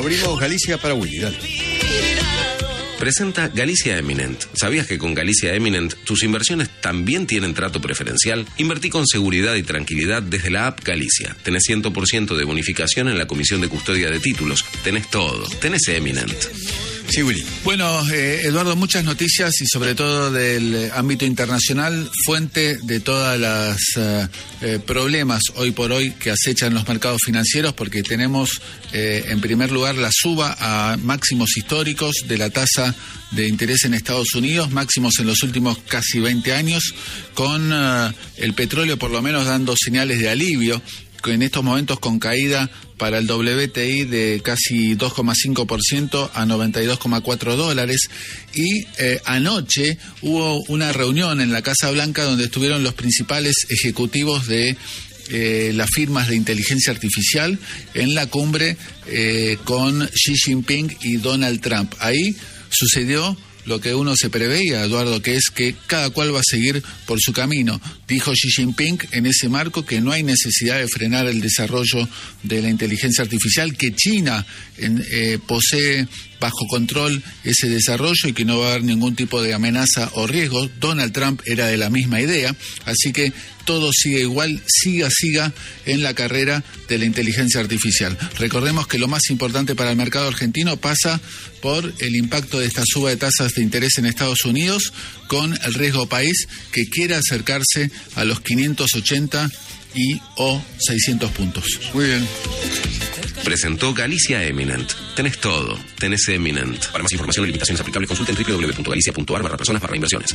abrimos Galicia para Willy, dale. Presenta Galicia Eminent. ¿Sabías que con Galicia Eminent tus inversiones también tienen trato preferencial? Invertí con seguridad y tranquilidad desde la app Galicia. Tenés 100% de bonificación en la comisión de custodia de títulos. Tenés todo. Tenés Eminent. Sí, Willy. Bueno, Eduardo, muchas noticias y sobre todo del ámbito internacional, fuente de todas las problemas hoy por hoy que acechan los mercados financieros, porque tenemos en primer lugar la suba a máximos históricos de la tasa de interés en Estados Unidos, máximos en los últimos casi 20 años, con el petróleo por lo menos dando señales de alivio, en estos momentos con caída para el WTI de casi 2,5% a $92,4. Y anoche hubo una reunión en la Casa Blanca donde estuvieron los principales ejecutivos de las firmas de inteligencia artificial en la cumbre con Xi Jinping y Donald Trump. Ahí sucedió lo que uno se preveía, Eduardo, que es que cada cual va a seguir por su camino. Dijo Xi Jinping en ese marco que no hay necesidad de frenar el desarrollo de la inteligencia artificial, que China posee bajo control ese desarrollo y que no va a haber ningún tipo de amenaza o riesgo. Donald Trump era de la misma idea, así que todo sigue igual, siga en la carrera de la inteligencia artificial. Recordemos que lo más importante para el mercado argentino pasa por el impacto de esta suba de tasas de interés en Estados Unidos con el riesgo país que quiera acercarse a los 580 o 600 puntos. Muy bien. Presentó Galicia Eminent. Tenés todo. Tenés Eminent. Para más información y limitaciones aplicables, consulten www.galicia.ar/personas/inversiones.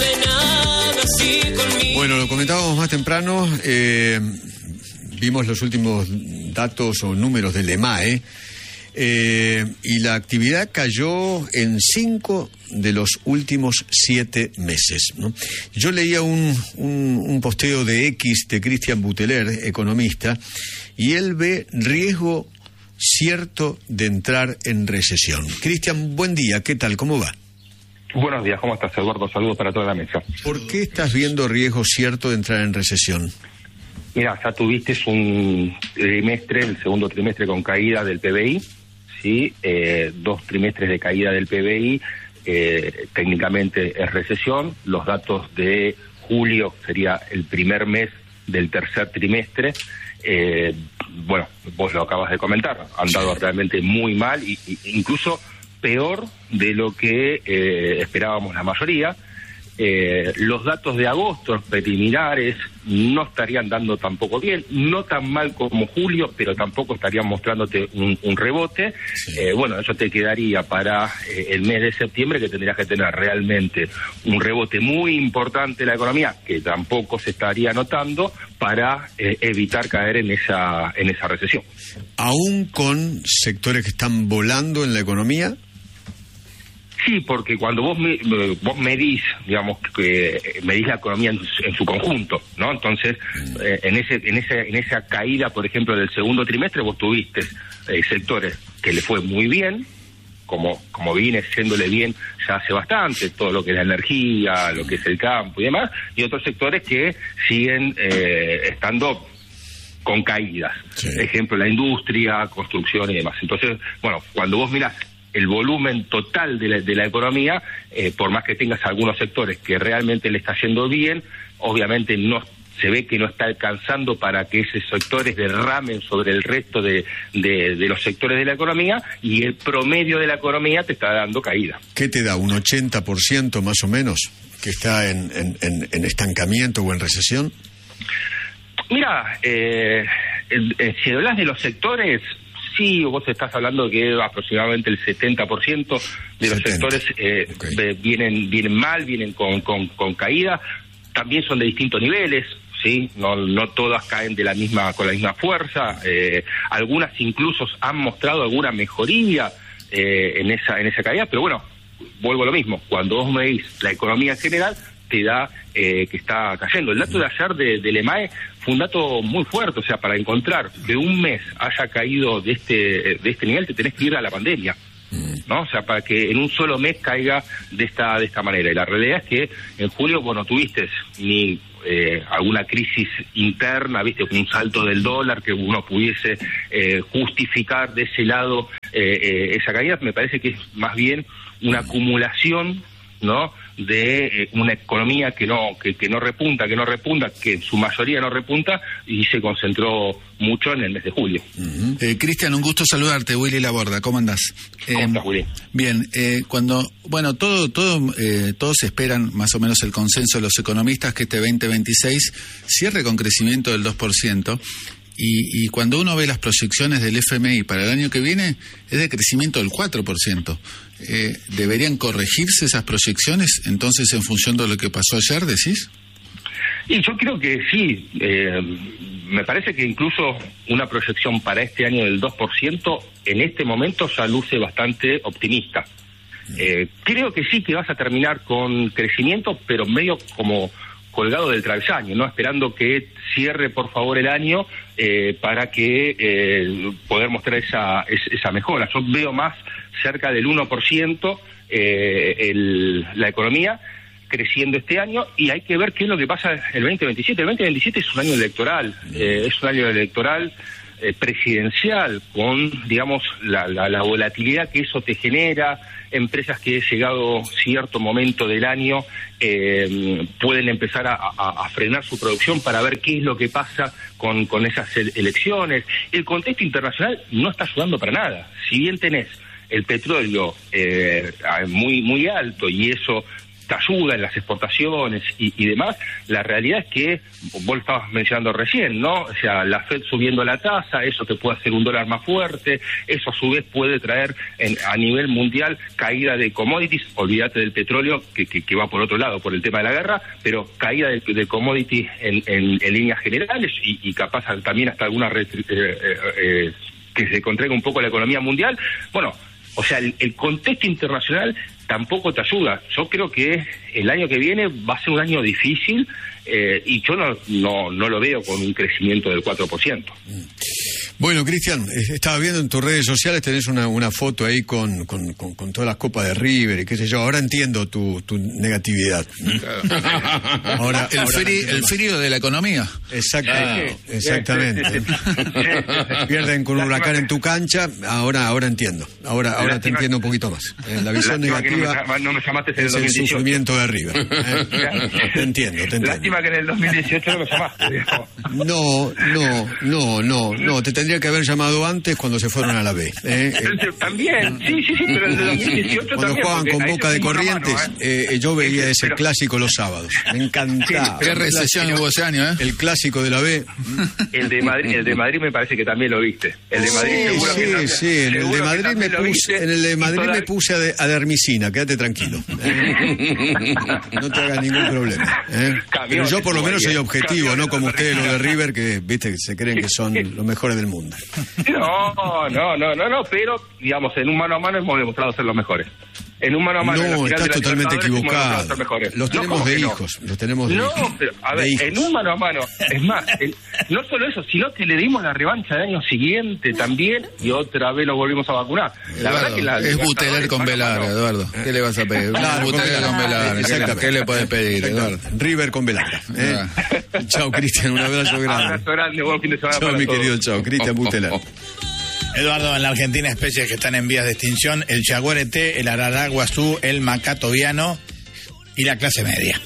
Bueno, lo comentábamos más temprano. Vimos los últimos datos o números del EMAE. Y la actividad cayó en 5 de los últimos 7 meses, ¿no? Yo leía un posteo de X de Cristian Buteler, economista, y él ve riesgo cierto de entrar en recesión. Cristian, buen día, ¿qué tal? ¿Cómo va? Buenos días, ¿cómo estás, Eduardo? Saludos para toda la mesa. ¿Por qué estás viendo riesgo cierto de entrar en recesión? Mira, ya tuviste un trimestre, el segundo trimestre con caída del PBI, ¿sí? 2 trimestres de caída del PBI, técnicamente es recesión. Los datos de julio sería el primer mes del tercer trimestre. Bueno, vos lo acabas de comentar, han dado realmente muy mal, y incluso peor de lo que esperábamos la mayoría. Los datos de agosto preliminares no estarían dando tampoco bien, no tan mal como julio, pero tampoco estarían mostrándote un rebote. Sí. Bueno, eso te quedaría para el mes de septiembre, que tendrías que tener realmente un rebote muy importante de la economía, que tampoco se estaría notando, para evitar caer en esa recesión. ¿Aún con sectores que están volando en la economía? Sí, porque cuando vos medís, digamos, que medís la economía en su conjunto, ¿no? Entonces, en esa caída, por ejemplo, del segundo trimestre, vos tuviste sectores que le fue muy bien, como viene siéndole bien ya hace bastante, todo lo que es la energía, lo que es el campo y demás, y otros sectores que siguen estando con caídas. Sí. Ejemplo, la industria, construcción y demás. Entonces, bueno, cuando vos mirás el volumen total de la economía, por más que tengas algunos sectores que realmente le está yendo bien, obviamente no se ve que no está alcanzando para que esos sectores derramen sobre el resto de los sectores de la economía, y el promedio de la economía te está dando caída. ¿ ¿Qué te da? ¿Un 80% más o menos que está en estancamiento o en recesión? Mira, si hablas de los sectores, sí, vos estás hablando que aproximadamente el 70% de los sectores vienen mal, vienen con caída. También son de distintos niveles, sí, no todas caen con la misma fuerza. Algunas incluso han mostrado alguna mejoría en esa caída, pero bueno, vuelvo a lo mismo. Cuando vos medís la economía en general, te da que está cayendo. El dato de ayer del EMAE fue un dato muy fuerte, o sea, para encontrar que un mes haya caído de este nivel, te tenés que ir a la pandemia. ¿no? O sea, para que en un solo mes caiga de esta manera. Y la realidad es que en julio, bueno, tuviste ni alguna crisis interna, viste, un salto del dólar que uno pudiese justificar de ese lado esa caída. Me parece que es más bien una acumulación, ¿no?, de una economía que no repunta, que en su mayoría no repunta, y se concentró mucho en el mes de julio. Cristian, un gusto saludarte. Willy Laborda, ¿cómo andás? ¿Cómo estás, Willy? Bien, todos esperan más o menos el consenso de los economistas que este 2026 cierre con crecimiento del 2%. Y cuando uno ve las proyecciones del FMI para el año que viene, es de crecimiento del 4%. ¿Deberían corregirse esas proyecciones entonces en función de lo que pasó ayer, decís? Y yo creo que sí. Me parece que incluso una proyección para este año del 2% en este momento ya luce bastante optimista. Creo que sí, que vas a terminar con crecimiento, pero medio como colgado del travesaño, ¿no? Esperando que cierre, por favor, el año para que poder mostrar esa mejora. Yo veo más cerca del 1% la economía creciendo este año, y hay que ver qué es lo que pasa el 2027. El 2027 es un año electoral, presidencial, con, digamos, la volatilidad que eso te genera. Empresas que llegado cierto momento del año pueden empezar a frenar su producción para ver qué es lo que pasa con esas elecciones. El contexto internacional no está ayudando para nada. Si bien tenés el petróleo muy, muy alto, y eso te ayuda en las exportaciones y demás, la realidad es que, vos lo estabas mencionando recién, ¿no? O sea, la Fed subiendo la tasa, eso te puede hacer un dólar más fuerte, eso a su vez puede traer a nivel mundial caída de commodities. Olvídate del petróleo, que va por otro lado, por el tema de la guerra, pero caída de commodities en líneas generales, y capaz también hasta alguna que se contraiga un poco la economía mundial. Bueno, o sea, el contexto internacional tampoco te ayuda. Yo creo que el año que viene va a ser un año difícil, y yo no lo veo con un crecimiento del 4%. Bueno, Cristian, estaba viendo en tus redes sociales, tenés una foto ahí con todas las copas de River y qué sé yo. Ahora entiendo tu negatividad. Ahora, el frío de la economía. Exactamente. Pierden con un Huracán en tu cancha. Ahora entiendo. Ahora te entiendo un poquito más. La visión negativa no me llamaste en el es 2018. El sufrimiento de River. Te entiendo. Lástima que en el 2018 no me llamaste, viejo. No, te tendría que haber llamado antes, cuando se fueron a la B. También, sí, pero en el 2018 cuando también. jugaban con Boca de Corrientes, yo veía ese clásico los sábados. Me encantaba. Qué recesión hubo ese año, ¿eh? El clásico de la B. El de Madrid me parece que también lo viste. El de Madrid seguro que no. Sí, en el de Madrid me puse a Dermicina, quédate tranquilo. No te hagas ningún problema. Pero yo por lo menos soy objetivo, no como ustedes los de River, que viste que se creen que son los mejores del mundo. No, pero digamos, en un mano a mano hemos demostrado ser los mejores. En un mano a mano. No, estás totalmente equivocado. Los tenemos de hijos. Los tenemos de hijos. No, pero a ver, en un mano a mano, es más, no solo eso, sino que le dimos la revancha del año siguiente también, y otra vez lo volvimos a vacunar. La Eduardo, verdad que es Buteler con Velar, Eduardo. ¿Qué le vas a pedir? Buteler con Velar. ¿Qué le puedes pedir, Eduardo? River con Velar. Chao, Cristian, un abrazo grande. Un abrazo grande, buen fin de semana. Chao, mi querido, chao, Cristian Buteler. Eduardo, en la Argentina, especies que están en vías de extinción: el jaguarete, el araraguazú, el macato viano y la clase media.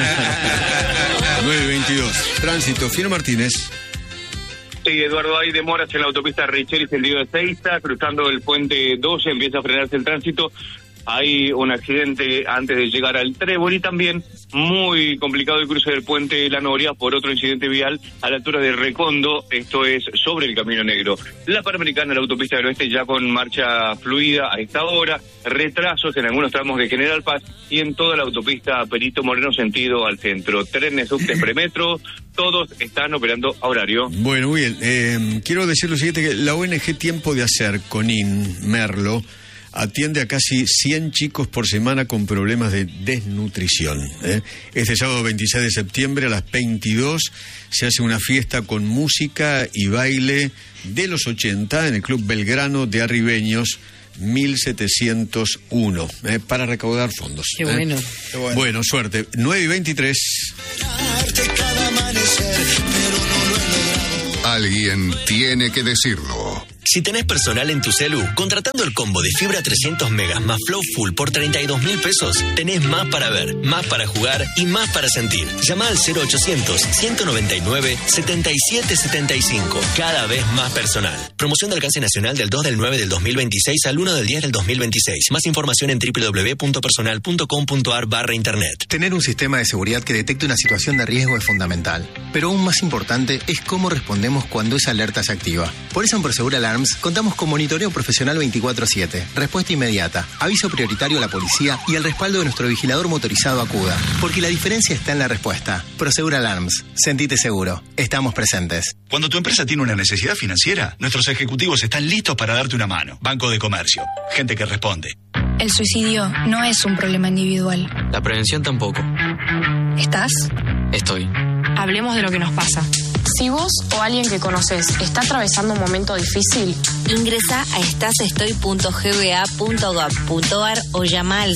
9:22. Tránsito, Fino Martínez. Sí, Eduardo, hay demoras en la autopista Richeri, sentido de Ezeiza, cruzando el puente 12, empieza a frenarse el tránsito. Hay un accidente antes de llegar al Trébol, y también muy complicado el cruce del puente La Noria por otro incidente vial a la altura de Recondo, esto es sobre el Camino Negro. La Panamericana, la autopista del Oeste, ya con marcha fluida a esta hora, retrasos en algunos tramos de General Paz y en toda la autopista Perito Moreno sentido al centro. Trenes, subtes, premetro, todos están operando a horario. Bueno, bien, quiero decir lo siguiente, que la ONG Tiempo de Hacer, CONIN, Merlo, atiende a casi 100 chicos por semana con problemas de desnutrición. Este sábado 26 de septiembre a las 22 se hace una fiesta con música y baile de los 80 en el Club Belgrano de Arribeños 1701, para recaudar fondos. Qué bueno. Qué bueno. Bueno, suerte. 9:23. Alguien tiene que decirlo. Si tenés personal en tu celu, contratando el combo de fibra 300 megas más Flow Full por 32.000 pesos, tenés más para ver, más para jugar y más para sentir. Llama al 0800-199-7775. Cada vez más personal. Promoción de alcance nacional del 2/9 del 2026 al 1/10 del 2026. Más información en www.personal.com.ar/internet. Tener un sistema de seguridad que detecte una situación de riesgo es fundamental. Pero aún más importante es cómo respondemos cuando esa alerta se activa. Por eso en Prosegur Alarms contamos con monitoreo profesional 24/7, respuesta inmediata, aviso prioritario a la policía y el respaldo de nuestro vigilador motorizado Acuda. Porque la diferencia está en la respuesta. Prosegur Alarms. Sentite seguro. Estamos presentes. Cuando tu empresa tiene una necesidad financiera, nuestros ejecutivos están listos para darte una mano. Banco de Comercio. Gente que responde. El suicidio no es un problema individual. La prevención tampoco. ¿Estás? Estoy. Hablemos de lo que nos pasa. Si vos o alguien que conoces está atravesando un momento difícil, ingresa a estasestoy.gba.gov.ar o llama al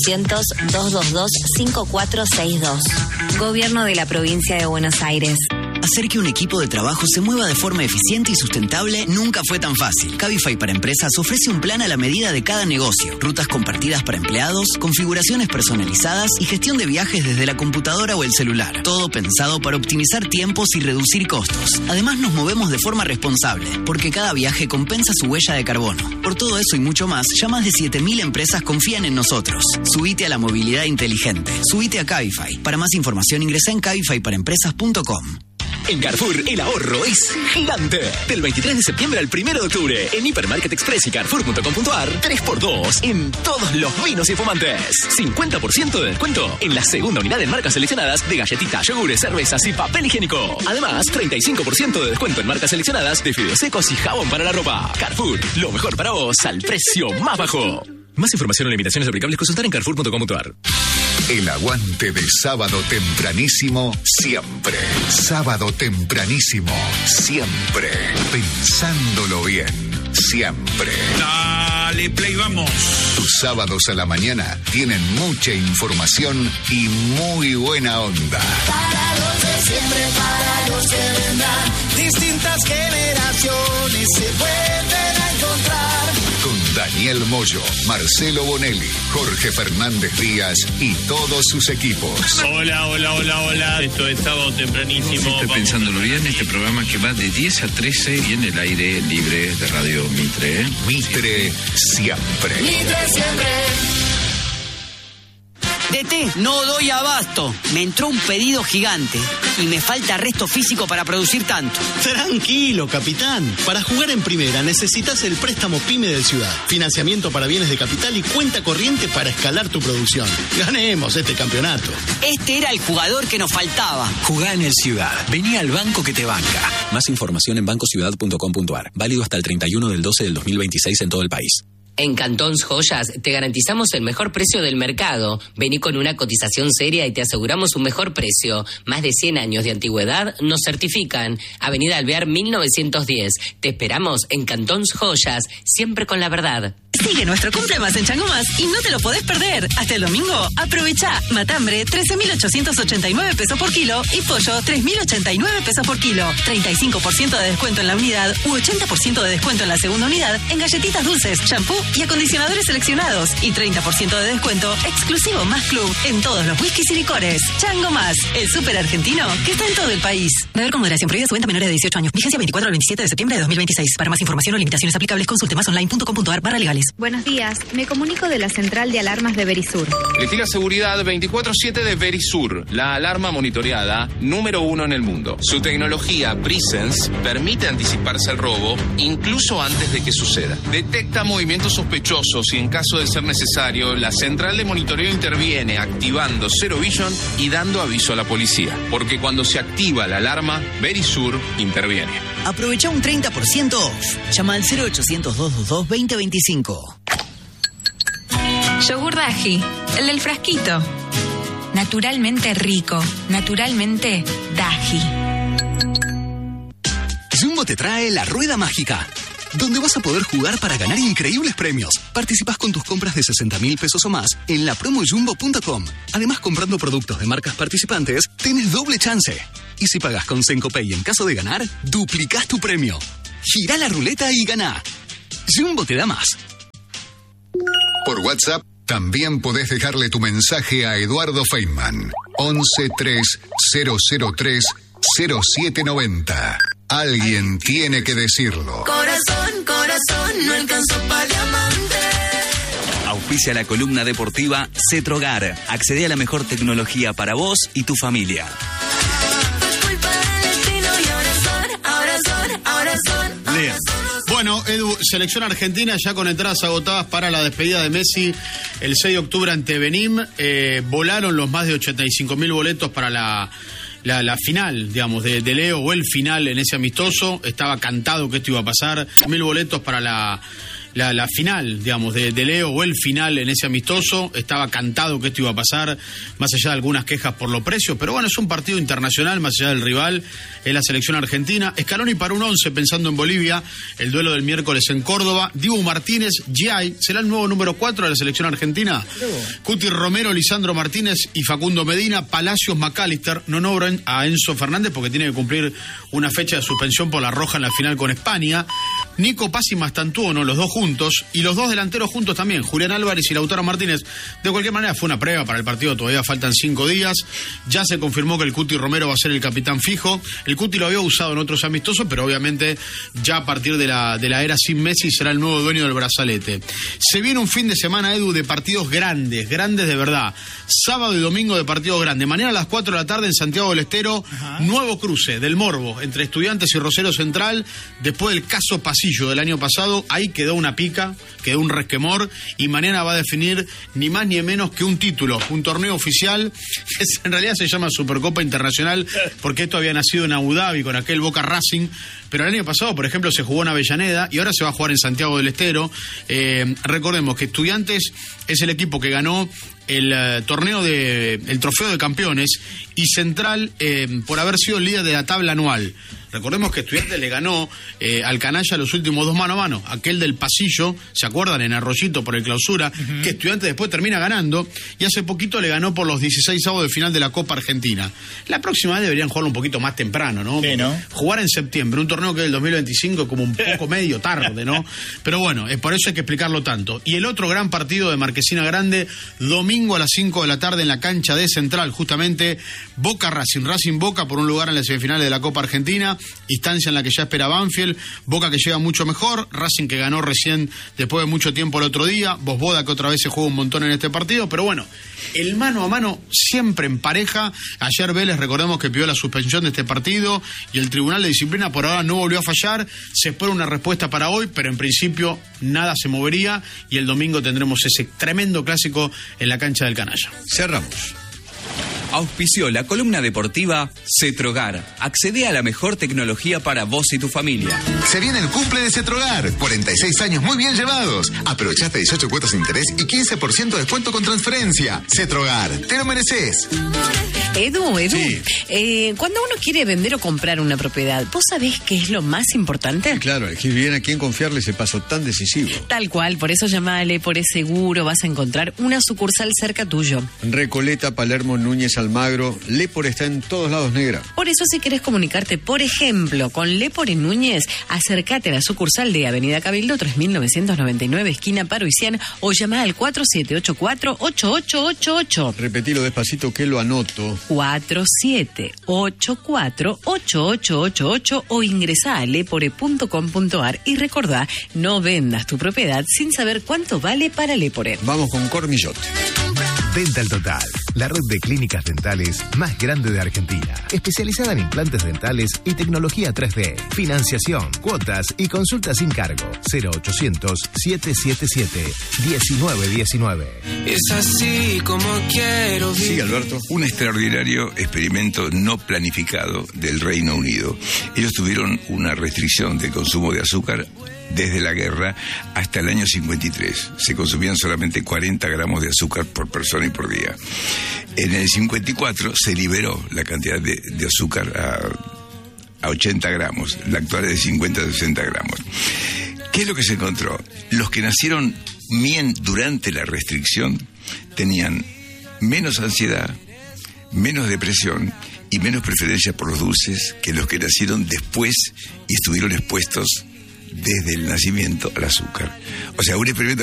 0800-222-5462. Gobierno de la Provincia de Buenos Aires. Hacer que un equipo de trabajo se mueva de forma eficiente y sustentable nunca fue tan fácil. Cabify para Empresas ofrece un plan a la medida de cada negocio. Rutas compartidas para empleados, configuraciones personalizadas y gestión de viajes desde la computadora o el celular. Todo pensado para optimizar tiempos y reducir costos. Además nos movemos de forma responsable, porque cada viaje compensa su huella de carbono. Por todo eso y mucho más, ya más de 7.000 empresas confían en nosotros. Subite a la movilidad inteligente. Subite a Cabify. Para más información ingresa en cabifyparaempresas.com. En Carrefour, el ahorro es gigante. Del 23 de septiembre al 1 de octubre, en Hipermarket Express y Carrefour.com.ar, 3x2 en todos los vinos y espumantes. 50% de descuento en la segunda unidad en marcas seleccionadas de galletitas, yogures, cervezas y papel higiénico. Además, 35% de descuento en marcas seleccionadas de fideos secos y jabón para la ropa. Carrefour, lo mejor para vos al precio más bajo. Más información o limitaciones aplicables, consultar en Carrefour.com.ar. El aguante de sábado tempranísimo siempre. Sábado tempranísimo siempre. Pensándolo bien siempre. Dale, play, vamos. Tus sábados a la mañana tienen mucha información y muy buena onda. Para los de siempre, para los que vendrán, distintas generaciones se vuelven a encontrar. Con Daniel Moyo, Marcelo Bonelli, Jorge Fernández Díaz y todos sus equipos. Hola. Esto es sábado tempranísimo. Estoy pensándolo bien, este programa que va de 10 a 13 y en el aire libre de Radio Mitre. Mitre siempre. Mitre siempre. DT, no doy abasto. Me entró un pedido gigante y me falta resto físico para producir tanto. Tranquilo, capitán. Para jugar en primera necesitas el préstamo PYME del Ciudad. Financiamiento para bienes de capital y cuenta corriente para escalar tu producción. Ganemos este campeonato. Este era el jugador que nos faltaba. Jugá en el Ciudad. Vení al banco que te banca. Más información en bancociudad.com.ar. Válido hasta el 31 del 12 del 2026 en todo el país. En Cantons Joyas te garantizamos el mejor precio del mercado. Vení con una cotización seria y te aseguramos un mejor precio. Más de 100 años de antigüedad nos certifican. Avenida Alvear 1910. Te esperamos en Cantons Joyas, siempre con la verdad. Sigue nuestro cumple más en Chango Más y no te lo podés perder. Hasta el domingo, aprovecha matambre 13.889 pesos por kilo y pollo 3.089 pesos por kilo. 35% de descuento en la unidad u 80% de descuento en la segunda unidad en galletitas dulces, shampoo y acondicionadores seleccionados. Y 30% de descuento exclusivo Más Club en todos los whiskies y licores. Chango Más, el súper argentino que está en todo el país. Beber con moderación, prohibida su venta a menores de 18 años. Vigencia 24 al 27 de septiembre de 2026. Para más información o limitaciones aplicables, consulte másonline.com.ar/legales. Buenos días, me comunico de la central de alarmas de Verisur. Elegí seguridad 24/7 de Verisur, la alarma monitoreada número 1 en el mundo. Su tecnología Presence permite anticiparse al robo incluso antes de que suceda. Detecta movimientos sospechosos y en caso de ser necesario, la central de monitoreo interviene activando Zero Vision y dando aviso a la policía. Porque cuando se activa la alarma, Verisur interviene. Aprovecha un 30% off. Llama al 0800-222-2025. Yogur Daji, el del frasquito. Naturalmente rico, naturalmente Daji. Jumbo te trae la rueda mágica. donde vas a poder jugar para ganar increíbles premios. Participás con tus compras de 60.000 pesos o más en la promojumbo.com. Además, comprando productos de marcas participantes, tenés doble chance. Y si pagás con Sencopay en caso de ganar, duplicás tu premio. Girá la ruleta y ganá. Jumbo te da más. Por WhatsApp también podés dejarle tu mensaje a Eduardo Feynman. 1130030790. Alguien tiene que decirlo. Corazón, corazón, no alcanzó para diamante. Auspicia la columna deportiva Cetrogar. Accede a la mejor tecnología para vos y tu familia. Bien. Bueno, Edu, selección argentina ya con entradas agotadas para la despedida de Messi el 6 de octubre ante Benín. Volaron los más de 85.000 boletos para la final, digamos, de Leo, o el final en ese amistoso. Estaba cantado que esto iba a pasar. 1.000 boletos para la final, digamos, de Leo, o el final en ese amistoso. Estaba cantado que esto iba a pasar, más allá de algunas quejas por los precios, pero bueno, es un partido internacional, más allá del rival, es la selección argentina. Scaloni para un 11 pensando en Bolivia, el duelo del miércoles en Córdoba. Dibu Martínez, Giai, ¿será el nuevo número 4 de la selección argentina? Cuti Romero, Lisandro Martínez y Facundo Medina. Palacios, McAllister. No nombran a Enzo Fernández porque tiene que cumplir una fecha de suspensión por la roja en la final con España. Nico Paz y Mastantuono, los dos juntos, y los dos delanteros juntos también, Julián Álvarez y Lautaro Martínez. De cualquier manera fue una prueba para el partido, todavía faltan 5 días. Ya se confirmó que el Cuti Romero va a ser el capitán fijo. El Cuti lo había usado en otros amistosos, pero obviamente ya a partir de la era sin Messi será el nuevo dueño del brazalete. Se viene un fin de semana, Edu, de partidos grandes de verdad. Sábado y domingo de partidos grandes. Mañana a las 4 de la tarde en Santiago del Estero, nuevo cruce del Morbo entre Estudiantes y Rosario Central, después del caso Pasillo del año pasado. Ahí quedó una pica, quedó un resquemor, y mañana va a definir ni más ni menos que un título, un torneo oficial que en realidad se llama Supercopa Internacional, porque esto había nacido en Abu Dhabi con aquel Boca Racing, pero el año pasado, por ejemplo, se jugó en Avellaneda y ahora se va a jugar en Santiago del Estero. Recordemos que Estudiantes es el equipo que ganó el trofeo de campeones, y Central por haber sido el líder de la tabla anual. Recordemos que Estudiantes le ganó al Canalla los últimos 2 mano a mano, aquel del Pasillo, ¿se acuerdan? En Arroyito por el clausura, que Estudiantes después termina ganando, y hace poquito le ganó por los 16avos de final de la Copa Argentina. La próxima vez deberían jugarlo un poquito más temprano, ¿no? Sí, ¿no? Jugar en septiembre, un torneo que es del 2025 como un poco medio tarde, ¿no? Pero bueno, por eso hay que explicarlo tanto. Y el otro gran partido de Marquesina Grande, domingo a las 5 de la tarde en la cancha de Central, justamente Boca Racing Boca por un lugar en las semifinales de la Copa Argentina, instancia en la que ya espera Banfield. Boca que llega mucho mejor, Racing que ganó recién después de mucho tiempo el otro día, Bosboda que otra vez se juega un montón en este partido, pero bueno, el mano a mano siempre en pareja. Ayer Vélez, recordemos que pidió la suspensión de este partido y el Tribunal de Disciplina por ahora no volvió a fallar. Se espera una respuesta para hoy, pero en principio nada se movería, y el domingo tendremos ese tremendo clásico en la cancha del Canalla. Cerramos. Auspició la columna deportiva Cetrogar. Accede a la mejor tecnología para vos y tu familia. Se viene el cumple de Cetrogar. 46 años muy bien llevados. Aprovechaste 18 cuotas sin interés y 15% de descuento con transferencia. Cetrogar, te lo mereces. Edu, Sí. Cuando uno quiere vender o comprar una propiedad, ¿vos sabés qué es lo más importante? Claro, elegir bien a quién confiarle ese paso tan decisivo. Tal cual, por eso llamale, por ese seguro, vas a encontrar una sucursal cerca tuyo. Recoleta, Palermo, Núñez, Almagro, Lepor está en todos lados, negra. Por eso, si querés comunicarte, por ejemplo, con Lepor y Núñez, acércate a la sucursal de Avenida Cabildo 3999, esquina Paro y 100, o llama al 4784-8888. Repetilo despacito que lo anoto. 4784-8888 o ingresá a lepore.com.ar y recordá, no vendas tu propiedad sin saber cuánto vale para Lepore. Vamos con Cormillot. Dental Total, la red de clínicas dentales más grande de Argentina, especializada en implantes dentales y tecnología 3D, financiación, cuotas y consultas sin cargo. 0800-777-1919. Es así como quiero vivir. Sí, Alberto. Un extraordinario experimento no planificado del Reino Unido. Ellos tuvieron una restricción del consumo de azúcar desde la guerra hasta el año 53. Se consumían solamente 40 gramos de azúcar por persona y por día. En el 54 se liberó la cantidad de azúcar a 80 gramos. La actual es de 50 a 60 gramos. ¿Qué es lo que se encontró? Los que nacieron durante la restricción tenían menos ansiedad, menos depresión y menos preferencia por los dulces que los que nacieron después y estuvieron expuestos desde el nacimiento al azúcar. O sea, un experimento